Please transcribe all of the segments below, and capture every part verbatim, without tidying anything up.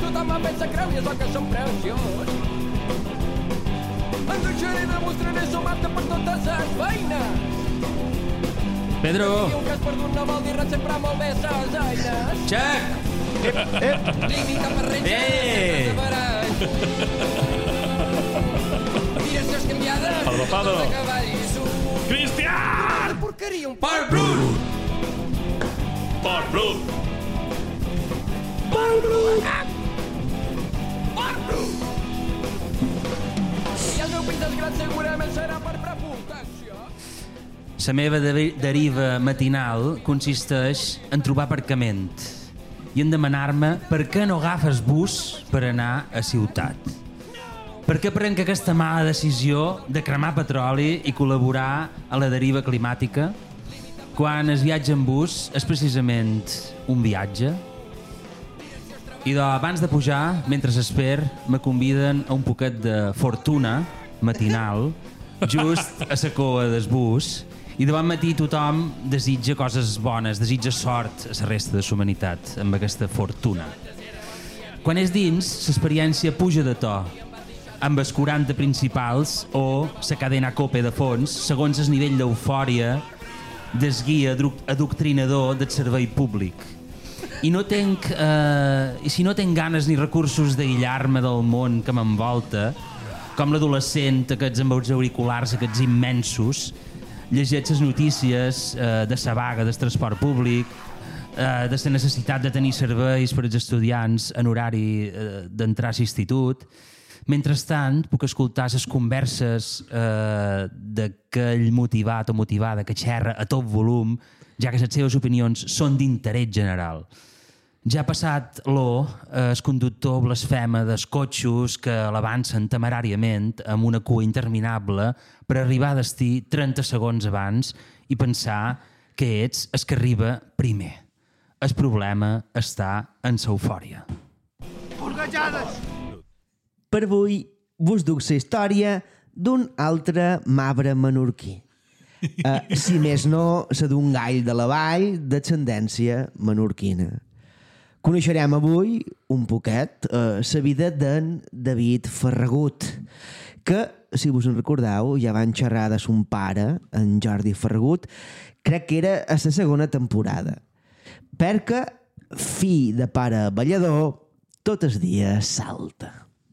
tothom em pensa creu i és el que som preciós. Em dutxaré, demostraré sumar-te per totes les feines. Pedro! I un que has perdut no vol dir res, sempre molt bé ses eines. Xac! Ep, ep! Limita per retxes, de barall. Direccions canviades, Pablo, Pablo. de cavalls. Cristian! Porqueria, un Port Brut! Port Brut! Port Brut! Port Brut! I el meu pit desgrat segurament serà per prepotència. La meva de- deriva matinal consisteix en trobar aparcament i en demanar-me per què no agafes bus per anar a ciutat. Per què prenc aquesta mala decisió de cremar petroli i col·laborar a la deriva climàtica quan es viatge en bus és precisament un viatge? I doncs, abans de pujar, mentre esper, me conviden a un poquet de fortuna matinal just a la coa del bus i de bon matí tothom desitja coses bones, desitja sort a la resta de la humanitat amb aquesta fortuna. Quan és dins, l'experiència puja de to, amb els quaranta principals o la cadena cope de fons, segons el nivell d'eufòria del guia adoctrinador del servei públic. I no tenc, eh, i si no tenc ganes ni recursos d'aïllar-me del món que m'envolta, com l'adolescent, aquests amb els auriculars, aquests immensos, llegeix les notícies eh, de la vaga del transport públic, eh, de la necessitat de tenir serveis per als estudiants en horari eh, d'entrar a l'institut. Mentrestant, puc escoltar les converses eh, d'aquell motivat o motivada que xerra a tot volum, ja que les seves opinions són d'interès general. Ja ha passat l'O, eh, el conductor blasfema dels cotxos que l'avancen temeràriament amb una cua interminable per arribar a destí trenta segons abans i pensar que ets el que arriba primer. El problema està en l'eufòria. Porgallades! Per avui vos duc la història d'un altre marbre menorquí. Uh, si més no, la d'un gall de la vall d'ascendència menorquina. Coneixerem avui un poquet uh, la vida d'en David Ferragut, que, si vos en recordeu, ja van xerrar de son pare, en Jordi Ferragut, crec que era a la segona temporada. Perquè, fill de pare ballador, tot el dia salta.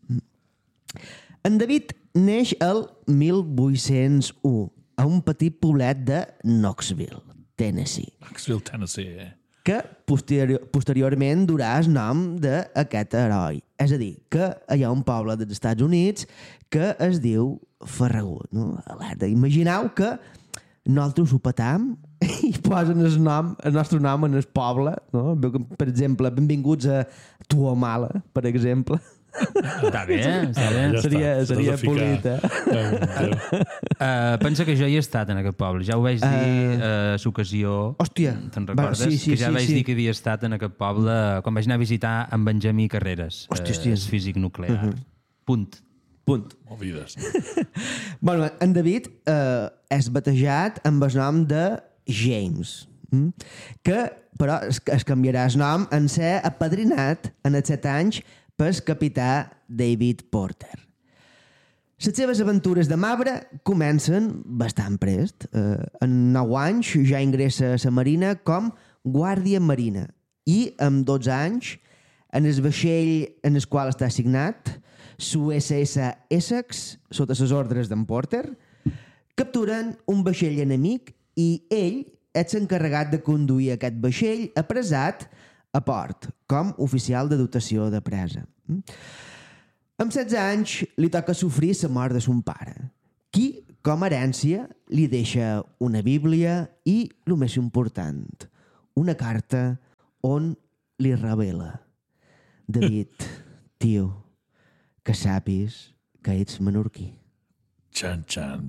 En David neix el mil vuit-cents u a un petit poblet de Knoxville, Tennessee. Knoxville, Tennessee, eh? Que posterior, posteriorment durà el nom d'aquest heroi. És a dir, que hi ha un poble dels Estats Units que es diu Ferragut. No? Alerta. Imagineu que nosaltres ho petam i posen el, nom, el nostre nom en el poble. No? Per exemple, benvinguts a Tuamala, per exemple. Està bé, està bé. Ja seria està. seria polit, eh? Uh, pensa que jo hi he estat en aquest poble. Ja ho vaig dir uh, a l'ocasió. Hòstia. Te'n recordes? Va, sí, sí, que ja sí, vaig sí. dir que havia estat en aquest poble quan vaig anar a visitar en Benjamí Carreras, Hòstia, uh, hòstia. el físic nuclear. Uh -huh. Punt. Punt. Movides. Bueno, en David eh, és batejat amb el nom de James, mm? que però es, es canviarà el nom en ser apadrinat en els set anys pel capità David Porter. Les seves aventures de marbre comencen bastant prest. Eh, en nou anys ja ingressa a la Marina com guàrdia marina i amb dotze anys en el vaixell en el qual està assignat, l'U S S Essex, sota les ordres d'en Porter, capturen un vaixell enemic i ell és l'encarregat de conduir aquest vaixell apressat a port, com oficial de dotació de presa. Amb setze anys li toca sofrir la mort de son pare, qui, com a herència, li deixa una Bíblia i, el més important, una carta on li revela: David, tio, que sàpis que ets menorquí. Xan, xan,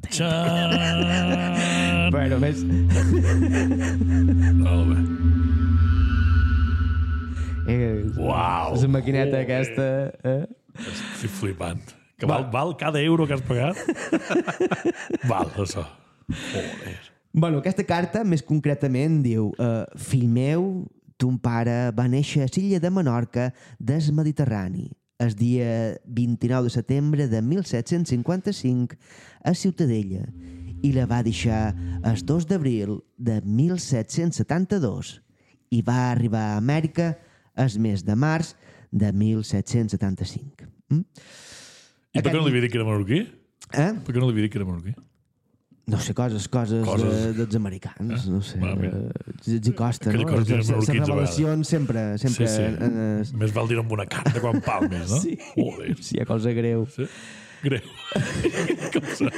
xan. Bueno, més... Molt bé. Eh, Uau. la maquineta aquesta... Eh? Estic flipant. Que val, val cada euro que has pagat? Val, això. Joder. Bueno, aquesta carta, més concretament, diu uh, fill meu, ton pare va néixer a l'illa de Menorca del Mediterrani el dia vint-i-nou de setembre de mil set-cents cinquanta-cinc a Ciutadella i la va deixar el dos d'abril de mil set-cents setanta-dos i va arribar a Amèrica el mes de març de mil set-cents setanta-cinc. Mm? I per què no li havia dit que era menorquí? Eh? Per què no li havia dit que era menorquí? No sé, coses, coses, Coses. De, dels americans, Eh? no sé. Va, mira. Els hi costa, Que li no? costa Les, dir les, les menorquins a revelacions sempre... sempre Sí, sí. eh, Més val dir amb una carta quan palmes, no? Sí. Joder. sí, hi ha cosa greu. Sí? Greu. Com se...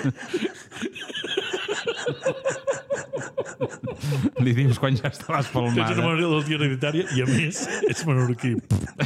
Li dius quan ja està Tens una espalmada. malaltia hereditària i, a més, ets menorquí.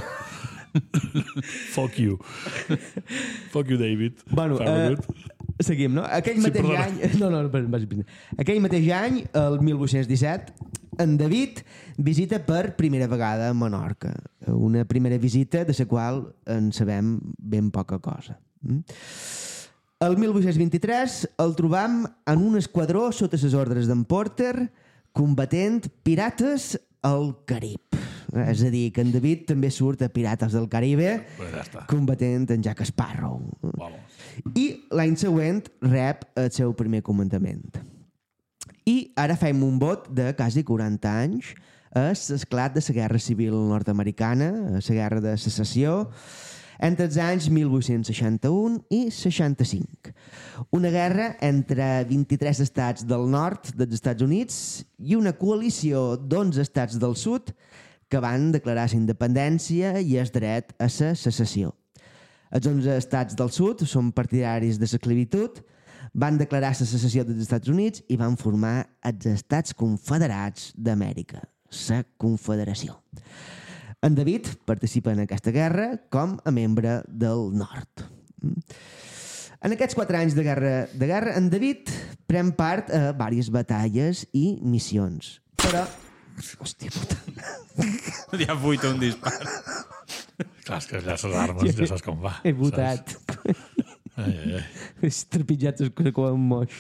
Fuck you. Fuck you, David. Bueno, Farragut. eh, seguim, no? Aquell Sí, mateix perdona. any... No, no, no, vas, vas. Aquell mateix any, el mil vuit-cents disset, en David visita per primera vegada a Menorca. Una primera visita de la qual en sabem ben poca cosa. Mm? El mil vuit-cents vint-i-tres el trobam en un esquadró sota les ordres d'en Porter combatent pirates al Carib. És a dir, que en David també surt a Pirates del Caribe Pues ja està. combatent en Jack Sparrow. Vamos. I l'any següent rep el seu primer comandament. I ara fem un bot de quasi quaranta anys a l'esclat de la Guerra Civil Nord-Americana, a la Guerra de Secessió, entre els anys mil vuit-cents seixanta-u i seixanta-cinc. Una guerra entre vint-i-tres estats del nord dels Estats Units i una coalició d'onze estats del sud que van declarar la independència i el dret a la secessió. Els onze estats del sud són partidaris de l'esclavitud, van declarar la secessió dels Estats Units i van formar els Estats Confederats d'Amèrica, la Confederació. En David participa en aquesta guerra com a membre del nord. En aquests quatre anys de guerra, de guerra en David pren part a diverses batalles i missions. Però... Hòstia puta. Ja vuit un dispar. Clar, és que allà les armes ja saps com va. He votat. Ai, ai, ai. He trepitjat el cor com un moix.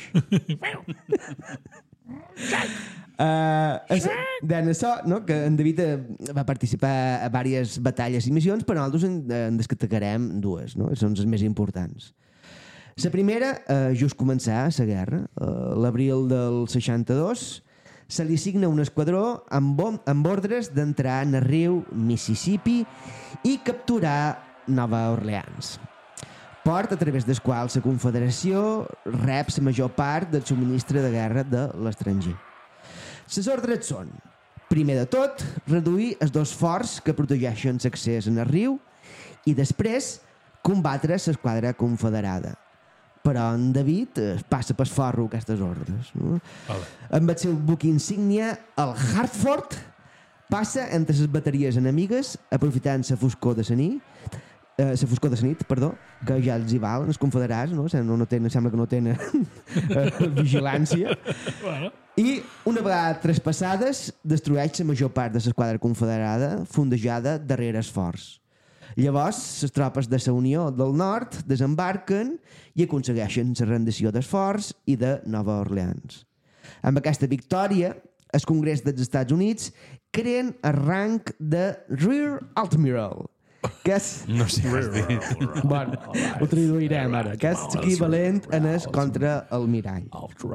Uh, es, deien això, no? Que en David eh, va participar a diverses batalles i missions, però nosaltres en, en destacarem dues, no? Són les més importants. La primera, eh, just començar la guerra, uh, l'abril del seixanta-dos, se li assigna un esquadró amb, amb ordres d'entrar en el riu Mississippi i capturar Nova Orleans, port a través del qual la Confederació rep la major part del subministre de guerra de l'estranger. Les ordres són, primer de tot, reduir els dos forts que protegeixen l'accés en el riu i després combatre l'esquadra confederada. Però en David passa per forro aquestes ordres. No? Vale. Amb el seu buc insígnia, el Hartford passa entre les bateries enemigues, aprofitant la foscor de la nit, eh, la foscor de la nit, perdó, que ja els hi val, els confederats, no? No, no tenen, sembla que no tenen vigilància. Bueno. I, una vegada traspassades, destrueix la major part de l'esquadra confederada, fondejada darrere els forts. Llavors, les tropes de la Unió del Nord desembarquen i aconsegueixen la rendició dels forts i de Nova Orleans. Amb aquesta victòria, el Congrés dels Estats Units creen el rang de Rear Admiral, que és... No sé què has dit. Bueno, ho traduirem ara, que és equivalent en el contra el mirall.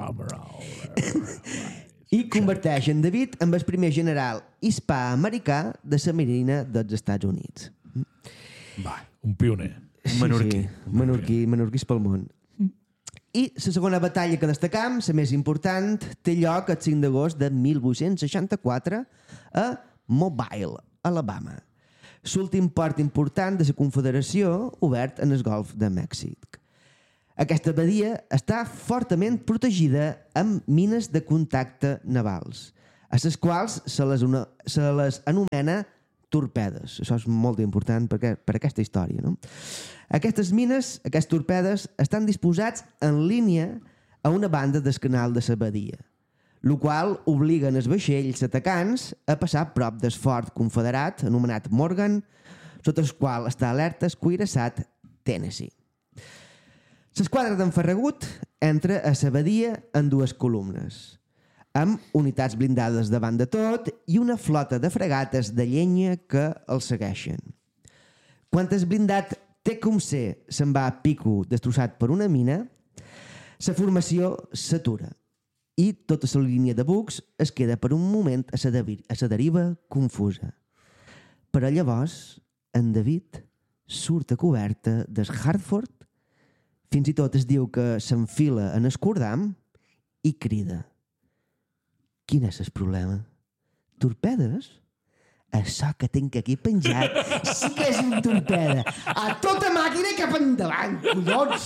I converteix en David en el primer general hispanoamericà de la Marina dels Estats Units. Va, un pioner. Menorquí. Sí, sí. Menorquí, menorquís pel món. I la segona batalla que destacam, la més important, té lloc el cinc d'agost de mil vuit-cents seixanta-quatre a Mobile, Alabama. L'últim port important de la Confederació obert en el Golf de Mèxic. Aquesta badia està fortament protegida amb mines de contacte navals, a les quals se les, una, se les anomena torpedes. Això és molt important per, per aquesta història. No? Aquestes mines, aquests torpedes, estan disposats en línia a una banda del canal de la badia, el qual obliguen els vaixells atacants a passar prop del fort confederat anomenat Morgan, sota el qual està alerta el cuirassat Tennessee. L'esquadra d'en Farragut entra a la badia en dues columnes. amb unitats blindades davant de tot i una flota de fregates de llenya que els segueixen. Quan el blindat Tecumseh se'n va a pico destrossat per una mina, la formació s'atura i tota la línia de bucs es queda per un moment a la de- a la deriva confusa. Però llavors, en David surt a coberta del Hartford, fins i tot es diu que s'enfila en el cordam i crida. Quin és el problema? Torpedes? Això que tinc aquí penjat sí que és un torpeda. A tota màquina cap endavant, collons!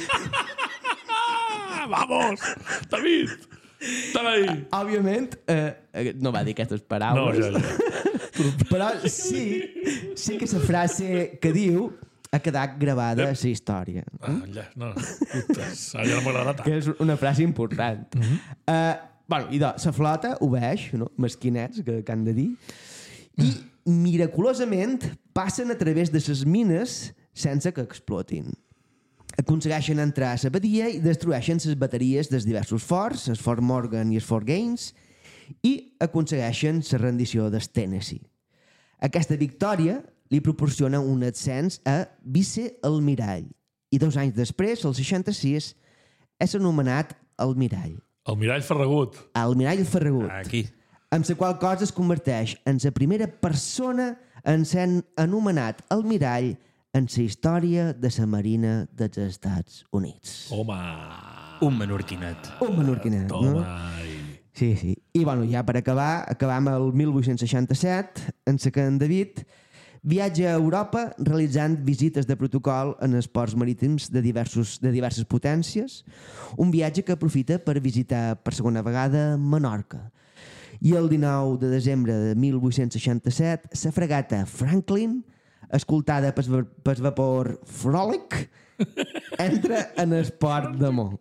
Ah, vamos! David! Estan ahí! Òbviament, eh, no va dir aquestes No, paraules, ja, ja. però sí, sí que la frase que diu ha quedat gravada a la història. Ah, ja, no. Putes, ara ja no m'agrada tant. Que és una frase important. Uh -huh. uh, bueno, i doncs, la flota obeix, no? Mesquinets, que, que han de dir, i miraculosament passen a través de les mines sense que explotin. Aconsegueixen entrar a la badia i destrueixen les bateries dels diversos forts, el Fort Morgan i el Fort Gaines, i aconsegueixen la rendició del Tennessee. Aquesta victòria li proporciona un ascens a vicealmirall i dos anys després, el seixanta-sis, és anomenat almirall. El mirall Ferragut. Almirall Ferragut. Aquí. Amb la qual cosa es converteix en la primera persona en ser anomenat almirall en la història de la Marina dels Estats Units. Home! Un menorquinet. Un menorquinet, no? Toma! Sí, sí. I, bueno, ja per acabar, acabam el mil vuit-cents seixanta-set, en què en David viatja a Europa realitzant visites de protocol en els ports marítims de, diversos, de diverses potències, un viatge que aprofita per visitar per segona vegada Menorca. I el dinou de desembre de mil vuit-cents seixanta-set, la fregata Franklin, escoltada pel, pel vapor Frolic, entra en el port de Mont.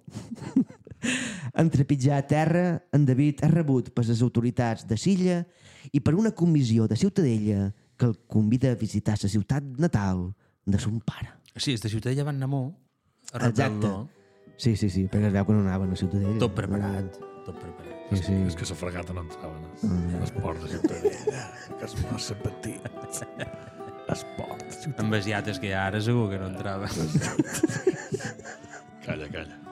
En trepitjar a terra, en David és rebut per les autoritats de Silla i per una comissió de Ciutadella que el convida a visitar la ciutat natal de son pare. Sí, és de Ciutadella van anar molt. A Exacte. rebel·lo. Sí, sí, sí, perquè es veu que no anaven a Ciutadella. Tot preparat. Tot preparat. Sí, sí. És que la fregata no entrava en esport de Ciutadella. Que és massa petit. Esport de Ciutadella. Amb les llates que hi ha ara segur que no entrava. Calla, calla.